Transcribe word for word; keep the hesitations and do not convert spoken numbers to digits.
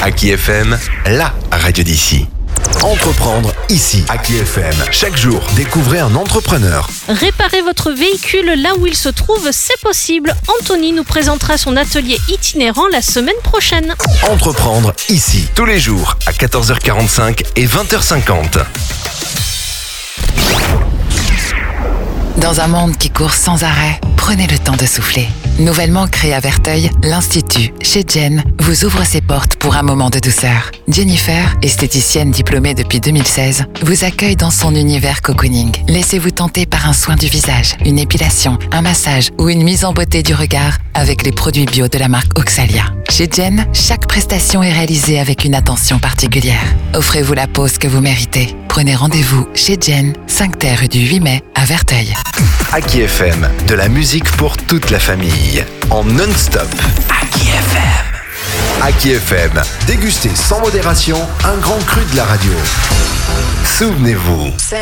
Aki F M, la radio d'ici. Entreprendre ici, Aki F M. Chaque jour, découvrez un entrepreneur. Réparer votre véhicule là où il se trouve, c'est possible. Anthony nous présentera son atelier itinérant la semaine prochaine. Entreprendre ici, tous les jours, à quatorze heures quarante-cinq et vingt heures cinquante. Dans un monde qui court sans arrêt, prenez le temps de souffler. Nouvellement créé à Verteuil, l'Institut, chez Jen, vous ouvre ses portes pour un moment de douceur. Jennifer, esthéticienne diplômée depuis deux mille seize, vous accueille dans son univers cocooning. Laissez-vous tenter par un soin du visage, une épilation, un massage ou une mise en beauté du regard avec les produits bio de la marque Oxalia. Chez Jen, chaque prestation est réalisée avec une attention particulière. Offrez-vous la pause que vous méritez. Prenez rendez-vous chez Jen, cinq T rue du huit mai, à Verteuil. Aki F M, de la musique pour toute la famille, en non-stop. Aki F M. Aki F M, dégustez sans modération un grand cru de la radio. Souvenez-vous.